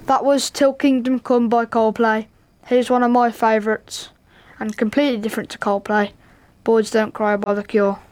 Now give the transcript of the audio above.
That was Till Kingdom Come by Coldplay. Here's one of my favourites, and completely different to Coldplay, Boys Don't Cry by The Cure.